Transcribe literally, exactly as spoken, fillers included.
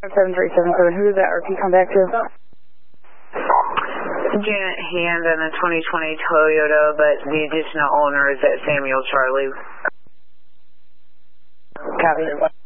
seven three seven seven, who did that R P come back to? Janet Hand on a twenty twenty Toyota, but the additional owner is at Samuel Charlie. Copy.